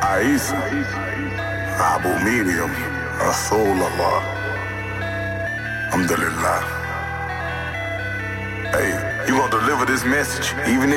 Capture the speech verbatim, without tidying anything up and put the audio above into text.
Aisa, Abu Miriam, Rasulullah, Alhamdulillah. Hey, you gonna deliver this message, even if